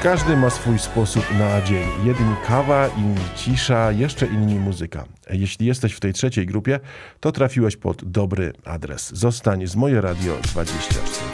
Każdy ma swój sposób na dzień. Jedni kawa, inni cisza, jeszcze inni muzyka. Jeśli jesteś w tej trzeciej grupie, to trafiłeś pod dobry adres. Zostań z Moje Radio 24.